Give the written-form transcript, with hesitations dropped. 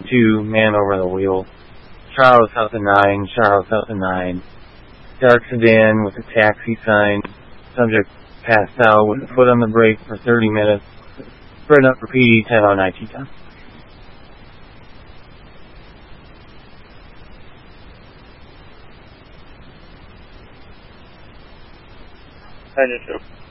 2, man over the wheel. Charles House of 9, Charles House of 9. Dark sedan with a taxi sign. Subject passed out with a foot on the brake for 30 minutes. Spread up for PD 1009 Teton. I do too.